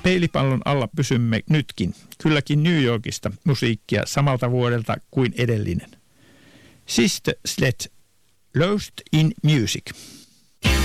Peilipallon alla pysymme nytkin, kylläkin New Yorkista musiikkia samalta vuodelta kuin edellinen. Sister Sledge, Lost in Music.